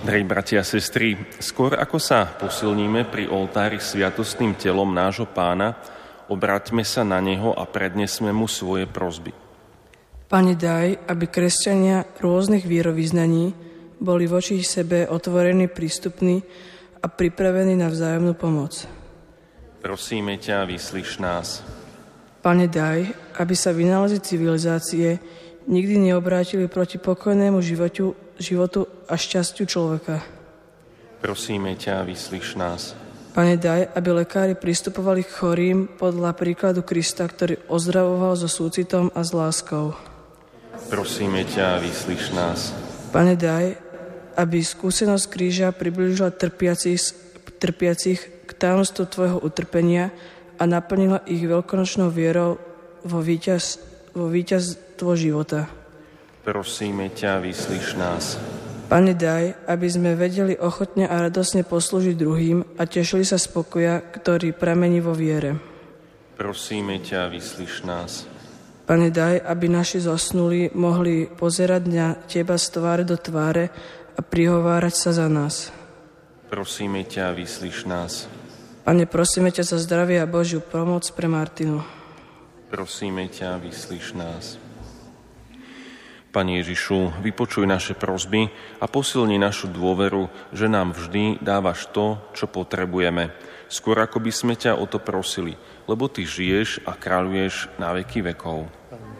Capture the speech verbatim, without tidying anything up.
Drahí bratia a sestry, skôr ako sa posilníme pri oltári sviatostným telom nášho Pána, obráťme sa na Neho a prednesme Mu svoje prosby. Pane, daj, aby kresťania rôznych vierovyznaní boli voči sebe otvorení, prístupní a pripravení na vzájomnú pomoc. Prosíme ťa, vyslíš nás. Pane, daj, aby sa vynálezy civilizácie nikdy neobrátili proti pokojnému životu, životu a šťastiu človeka. Prosíme ťa, vyslíš nás. Pane, daj, aby lekári pristupovali k chorým podľa príkladu Krista, ktorý ozdravoval so súcitom a s láskou. Prosíme ťa, vyslíš nás. Pane, daj, aby skúsenosť kríža priblížila trpiacich, trpiacich k tajomstvu Tvojho utrpenia a naplnila ich veľkonočnou vierou vo, víťaz, vo víťazstvo života. Prosíme ťa, vyslíš nás. Pane, daj, aby sme vedeli ochotne a radosne poslúžiť druhým a tešili sa z pokoja, ktorý pramení vo viere. Prosíme ťa, vyslíš nás. Pane, daj, aby naši zosnulí mohli pozerať na Teba z tváre do tváre a prihovárať sa za nás. Prosíme ťa, vyslíš nás. Pane, prosíme ťa za zdravie a Božiu pomoc pre Martinu. Prosíme ťa, vyslíš nás. Pane Ježišu, vypočuj naše prosby a posilni našu dôveru, že nám vždy dávaš to, čo potrebujeme. Skôr ako by sme ťa o to prosili, lebo Ty žiješ a kráľuješ na veky vekov.